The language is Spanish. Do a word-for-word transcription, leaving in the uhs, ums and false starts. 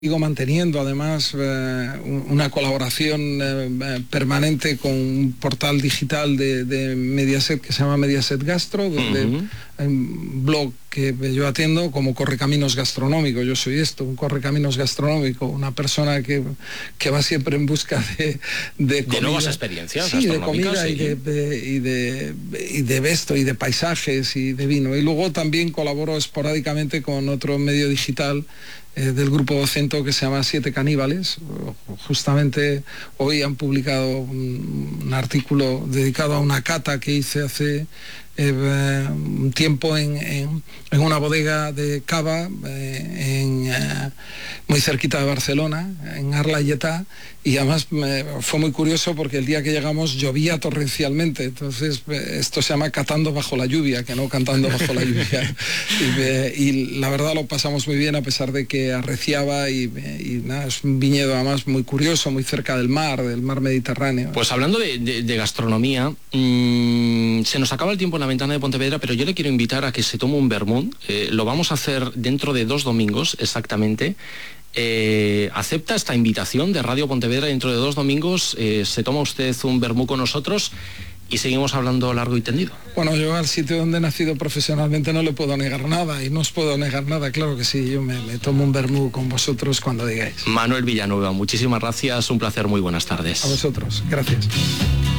Sigo manteniendo además eh, una colaboración eh, permanente con un portal digital de, de Mediaset que se llama Mediaset Gastro, donde uh-huh. hay un blog que yo atiendo como Correcaminos Gastronómico. Yo soy esto, un Correcaminos Gastronómico, una persona que, que va siempre en busca de, de, comida, de nuevas experiencias. Sí, de comida sí. y, de, de, y, de, y de vesto y de paisajes y de vino. Y luego también colaboro esporádicamente con otro medio digital Eh, del grupo Vocento que se llama Siete Caníbales. Justamente hoy han publicado un, un artículo dedicado a una cata que hice hace eh, un tiempo en, en, en una bodega de cava eh, en, eh, muy cerquita de Barcelona, en Arlayeta, y además me, fue muy curioso porque el día que llegamos llovía torrencialmente, entonces eh, esto se llama catando bajo la lluvia, que no cantando bajo la lluvia. y, eh, y la verdad lo pasamos muy bien a pesar de que arreciaba y, y nada, es un viñedo además muy curioso, muy cerca del mar, del mar Mediterráneo. Pues hablando de, de, de gastronomía, mmm, se nos acaba el tiempo en la ventana de Pontevedra, pero yo le quiero invitar a que se tome un vermut. Eh, lo vamos a hacer dentro de dos domingos exactamente. Eh, ¿Acepta esta invitación de Radio Pontevedra? Dentro de dos domingos eh, se toma usted un vermut con nosotros y seguimos hablando largo y tendido. Bueno, yo al sitio donde he nacido profesionalmente no le puedo negar nada, y no os puedo negar nada, claro que sí, yo me, me tomo un vermut con vosotros cuando digáis. Manuel Villanueva, muchísimas gracias, un placer, muy buenas tardes. A vosotros, gracias.